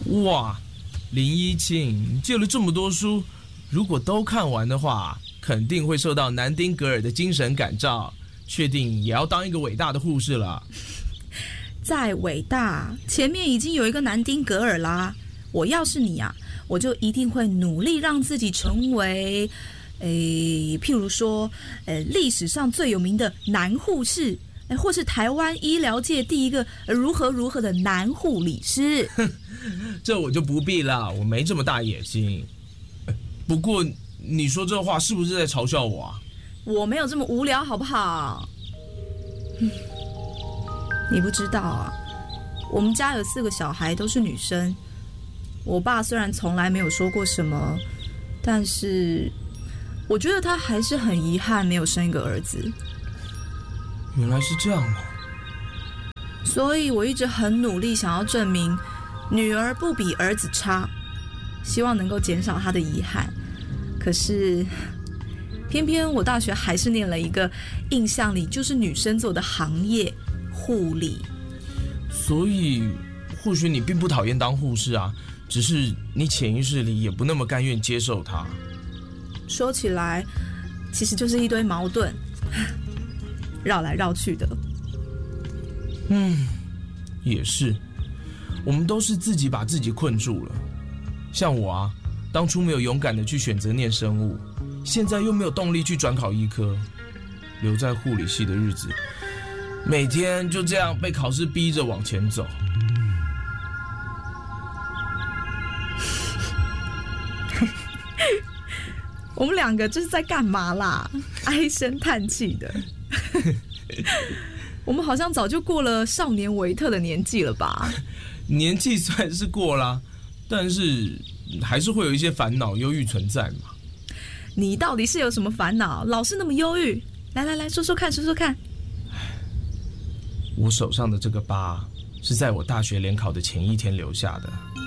哇，林依庆借了这么多书，如果都看完的话，肯定会受到南丁格尔的精神感召，确定也要当一个伟大的护士了。 再伟大，前面已经有一个南丁格尔啦。我要是你啊，我就一定会努力让自己成为，譬如说，历史上最有名的男护士，或是台湾医疗界第一个如何的男护理师。 这我就不必了，我没这么大野心。不过你说这话是不是在嘲笑我啊？ 我没有这么无聊，好不好？你不知道啊，我们家有4个小孩都是女生。我爸虽然从来没有说过什么，但是我觉得他还是很遗憾没有生一个儿子。 原来是这样啊！ 所以我一直很努力想要证明女儿不比儿子差，希望能够减少他的遗憾。可是偏偏我大学还是念了一个印象里就是女生做的行业——护理。 所以或许你并不讨厌当护士啊，只是你潜意识里也不那么甘愿接受它。 说起来其实就是一堆矛盾，绕来绕去的。 也是，我们都是自己把自己困住了。像我啊，当初没有勇敢的去选择念生物，现在又没有动力去转考医科，留在护理系的日子，每天就这样被考试逼着往前走。 我们2个这是在干嘛啦？唉声叹气的。我们好像早就过了少年维特的年纪了吧？ 年纪虽然是过啦，但是还是会有一些烦恼、忧郁存在嘛。 你到底是有什么烦恼？老是那么忧郁？来，说说看，说说看。 我手上的这个疤是在我大学联考的前一天留下的。